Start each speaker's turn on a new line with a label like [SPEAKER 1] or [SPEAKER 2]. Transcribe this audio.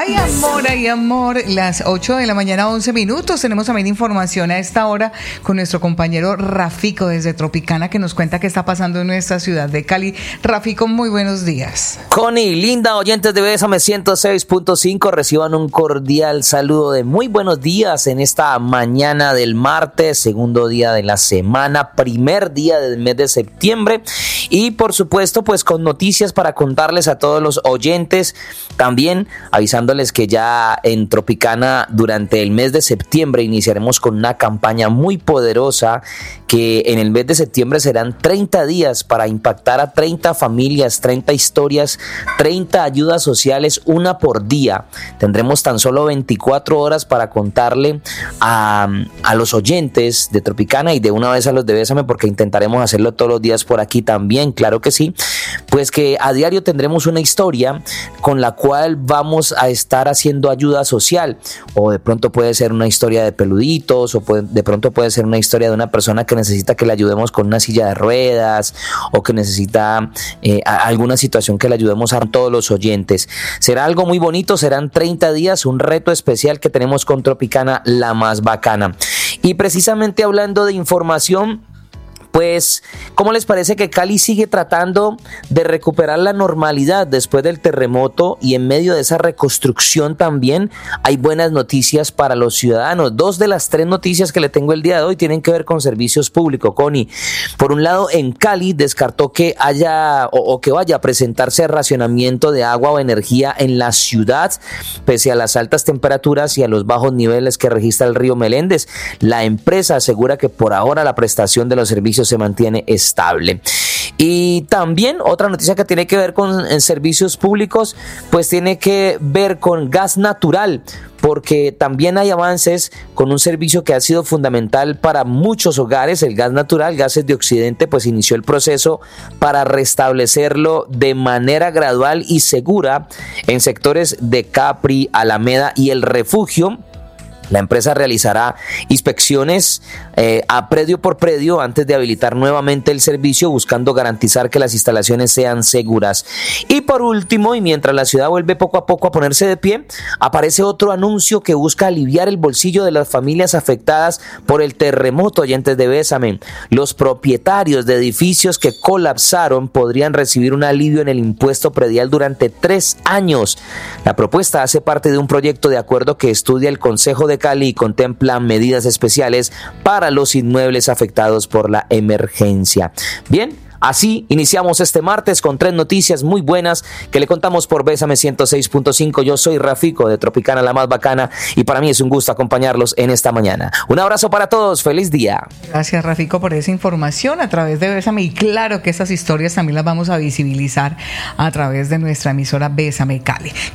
[SPEAKER 1] Ay, amor, las 8 de la mañana, 11 minutos. Tenemos también información a esta hora con nuestro compañero Rafico desde Tropicana, que nos cuenta qué está pasando en nuestra ciudad de Cali. Rafico, muy buenos días.
[SPEAKER 2] Connie, linda, oyentes de Bésame 106.5, reciban un cordial saludo de muy buenos días en esta mañana del martes, segundo día de la semana, primer día del mes de septiembre. Y por supuesto, pues con noticias para contarles a todos los oyentes, también avisándoles que ya en Tropicana durante el mes de septiembre iniciaremos con una campaña muy poderosa que en el mes de septiembre serán 30 días para impactar a 30 familias, 30 historias, 30 ayudas sociales, una por día. Tendremos tan solo 24 horas para contarle a los oyentes de Tropicana y de una vez a los de Bésame, porque intentaremos hacerlo todos los días por aquí también, claro que sí, pues que a diario tendremos una historia con la cual vamos a estar haciendo ayuda social, o de pronto puede ser una historia de peluditos, o de pronto puede ser una historia de una persona que necesita que le ayudemos con una silla de ruedas, o que necesita alguna situación que le ayudemos a todos los oyentes. Será algo muy bonito, serán 30 días, un reto especial que tenemos con Tropicana, la más bacana. Y precisamente hablando de información, pues, ¿cómo les parece que Cali sigue tratando de recuperar la normalidad después del terremoto? Y en medio de esa reconstrucción también hay buenas noticias para los ciudadanos. 2 de las 3 noticias que le tengo el día de hoy tienen que ver con servicios públicos, Connie. Por un lado, en Cali descartó que haya o que vaya a presentarse racionamiento de agua o energía en la ciudad, pese a las altas temperaturas y a los bajos niveles que registra el río Meléndez. La empresa asegura que por ahora la prestación de los servicios se mantiene estable. Y también otra noticia que tiene que ver con servicios públicos, pues tiene que ver con gas natural, porque también hay avances con un servicio que ha sido fundamental para muchos hogares. El gas natural, Gases de Occidente, pues inició el proceso para restablecerlo de manera gradual y segura en sectores de Capri, Alameda y El Refugio. La empresa realizará inspecciones a predio por predio antes de habilitar nuevamente el servicio, buscando garantizar que las instalaciones sean seguras. Y por último, y mientras la ciudad vuelve poco a poco a ponerse de pie, aparece otro anuncio que busca aliviar el bolsillo de las familias afectadas por el terremoto, oyentes de Bésame. Los propietarios de edificios que colapsaron podrían recibir un alivio en el impuesto predial durante 3 años. La propuesta hace parte de un proyecto de acuerdo que estudia el Consejo de Cali y contempla medidas especiales para los inmuebles afectados por la emergencia. Bien, así iniciamos este martes con 3 noticias muy buenas que le contamos por Bésame 106.5. Yo soy Rafico de Tropicana, la más bacana, y para mí es un gusto acompañarlos en esta mañana. Un abrazo para todos, feliz día.
[SPEAKER 1] Gracias, Rafico, por esa información a través de Bésame, y claro que esas historias también las vamos a visibilizar a través de nuestra emisora Bésame Cali.